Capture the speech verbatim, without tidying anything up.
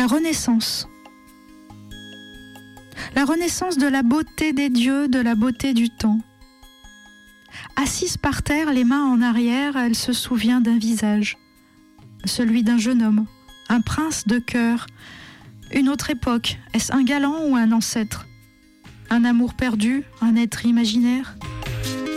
La renaissance. La renaissance de la beauté des dieux, de la beauté du temps. Assise par terre, les mains en arrière, elle se souvient d'un visage. Celui d'un jeune homme, un prince de cœur. Une autre époque, est-ce un galant ou un ancêtre? Un amour perdu, un être imaginaire?